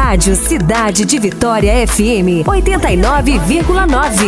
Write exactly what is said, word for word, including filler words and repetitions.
Rádio Cidade de Vitória F M oitenta e nove vírgula nove.